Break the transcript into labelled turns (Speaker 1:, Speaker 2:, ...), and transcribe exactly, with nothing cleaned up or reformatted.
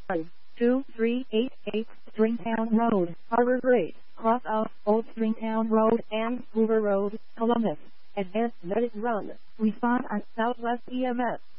Speaker 1: five two three eight eight Stringtown Road, Harbor Bridge, cross out Old Stringtown Road and Hoover Road, Columbus. Advanced Medic Run. Respond on Southwest E M S.